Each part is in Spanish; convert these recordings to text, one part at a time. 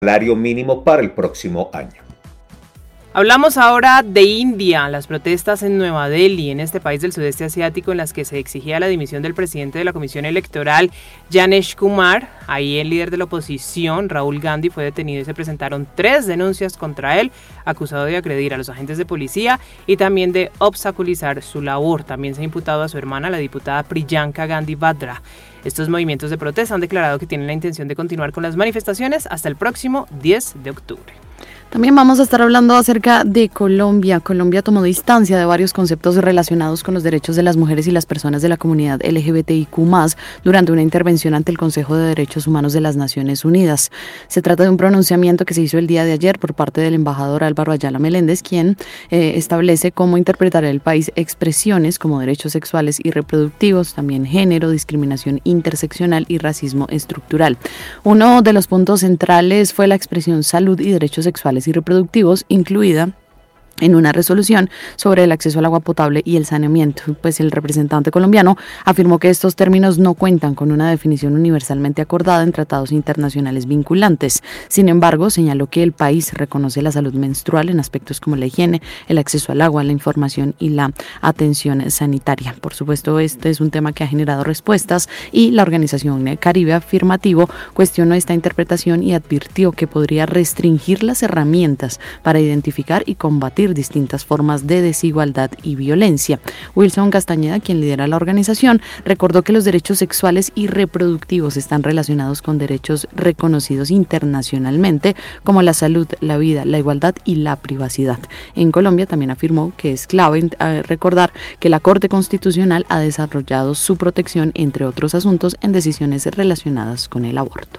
salario mínimo para el próximo año. Hablamos ahora de India, las protestas en Nueva Delhi, en este país del sudeste asiático, en las que se exigía la dimisión del presidente de la Comisión Electoral, Janesh Kumar. Ahí el líder de la oposición, Rahul Gandhi, fue detenido y se presentaron 3 denuncias contra él, acusado de agredir a los agentes de policía y también de obstaculizar su labor. También se ha imputado a su hermana, la diputada Priyanka Gandhi Vadra. Estos movimientos de protesta han declarado que tienen la intención de continuar con las manifestaciones hasta el próximo 10 de octubre. También vamos a estar hablando acerca de Colombia. Colombia tomó distancia de varios conceptos relacionados con los derechos de las mujeres y las personas de la comunidad LGBTIQ+, durante una intervención ante el Consejo de Derechos Humanos de las Naciones Unidas. Se trata de un pronunciamiento que se hizo el día de ayer por parte del embajador Álvaro Ayala Meléndez, quien establece cómo interpretará el país expresiones como derechos sexuales y reproductivos, también género, discriminación interseccional y racismo estructural. Uno de los puntos centrales fue la expresión salud y derechos sexuales y reproductivos, incluida en una resolución sobre el acceso al agua potable y el saneamiento. Pues el representante colombiano afirmó que estos términos no cuentan con una definición universalmente acordada en tratados internacionales vinculantes. Sin embargo, señaló que el país reconoce la salud menstrual en aspectos como la higiene, el acceso al agua, la información y la atención sanitaria. Por supuesto, este es un tema que ha generado respuestas y la Organización Caribe Afirmativo cuestionó esta interpretación y advirtió que podría restringir las herramientas para identificar y combatir distintas formas de desigualdad y violencia. Wilson Castañeda, quien lidera la organización, recordó que los derechos sexuales y reproductivos están relacionados con derechos reconocidos internacionalmente, como la salud, la vida, la igualdad y la privacidad. En Colombia también afirmó que es clave recordar que la Corte Constitucional ha desarrollado su protección, entre otros asuntos, en decisiones relacionadas con el aborto.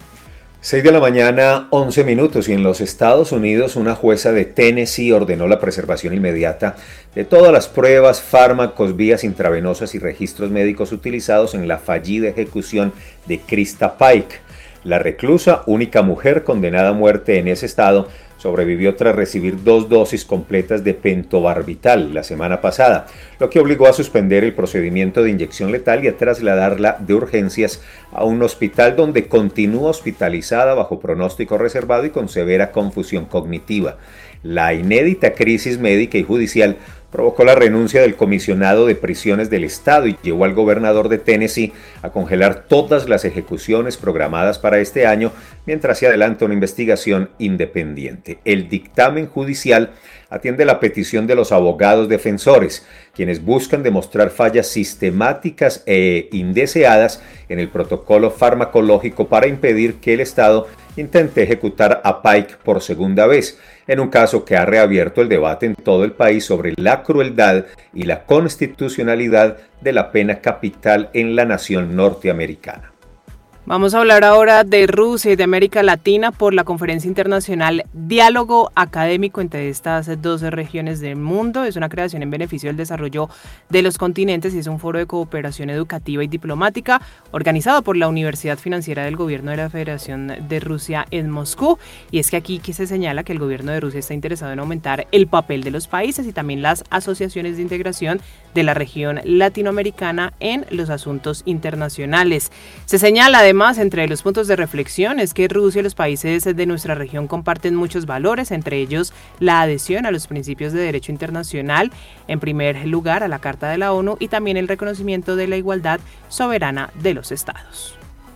6 de la mañana, 11 minutos, y en los Estados Unidos una jueza de Tennessee ordenó la preservación inmediata de todas las pruebas, fármacos, vías intravenosas y registros médicos utilizados en la fallida ejecución de Krista Pike. La reclusa, única mujer condenada a muerte en ese estado, sobrevivió tras recibir 2 dosis completas de pentobarbital la semana pasada, lo que obligó a suspender el procedimiento de inyección letal y a trasladarla de urgencias a un hospital donde continúa hospitalizada bajo pronóstico reservado y con severa confusión cognitiva. La inédita crisis médica y judicial provocó la renuncia del comisionado de prisiones del estado y llevó al gobernador de Tennessee a congelar todas las ejecuciones programadas para este año mientras se adelanta una investigación independiente. El dictamen judicial atiende la petición de los abogados defensores, quienes buscan demostrar fallas sistemáticas e indeseadas en el protocolo farmacológico para impedir que el Estado intente ejecutar a Pike por segunda vez, en un caso que ha reabierto el debate en todo el país sobre la crueldad y la constitucionalidad de la pena capital en la nación norteamericana. Vamos a hablar ahora de Rusia y de América Latina por la conferencia internacional Diálogo Académico entre estas 12 regiones del mundo. Es una creación en beneficio del desarrollo de los continentes y es un foro de cooperación educativa y diplomática organizado por la Universidad Financiera del Gobierno de la Federación de Rusia en Moscú. Y es que aquí se señala que el gobierno de Rusia está interesado en aumentar el papel de los países y también las asociaciones de integración de la región latinoamericana en los asuntos internacionales. Se señala además, entre los puntos de reflexión, es que Rusia y los países de nuestra región comparten muchos valores, entre ellos la adhesión a los principios de derecho internacional, en primer lugar a la Carta de la ONU y también el reconocimiento de la igualdad soberana de los estados.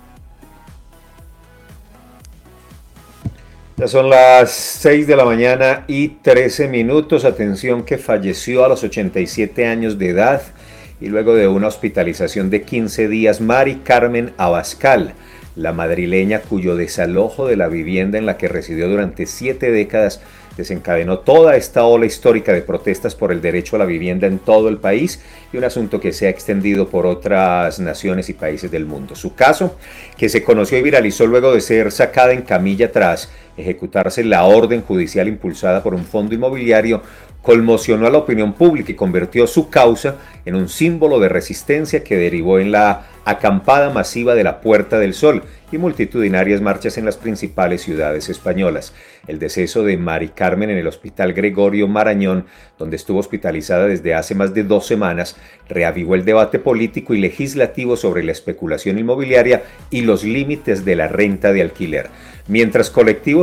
Ya son las 6 de la mañana y 13 minutos. Atención, que falleció a los 87 años de edad y luego de una hospitalización de 15 días, Mari Carmen Abascal, la madrileña cuyo desalojo de la vivienda en la que residió durante 7 décadas desencadenó toda esta ola histórica de protestas por el derecho a la vivienda en todo el país y un asunto que se ha extendido por otras naciones y países del mundo. Su caso, que se conoció y viralizó luego de ser sacada en camilla tras ejecutarse la orden judicial impulsada por un fondo inmobiliario, conmocionó a la opinión pública y convirtió su causa en un símbolo de resistencia que derivó en la acampada masiva de la Puerta del Sol y multitudinarias marchas en las principales ciudades españolas. El deceso de Mari Carmen en el Hospital Gregorio Marañón, donde estuvo hospitalizada desde hace más de 2 semanas, reavivó el debate político y legislativo sobre la especulación inmobiliaria y los límites de la renta de alquiler. Mientras colectivos